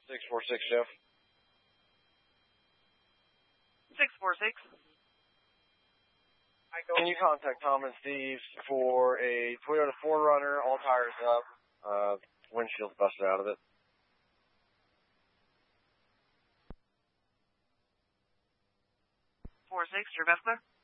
646, Jeff. 646. Can you contact Tom and Steve for a Toyota 4Runner, all tires up, windshield's busted out of it? 46, your best clear?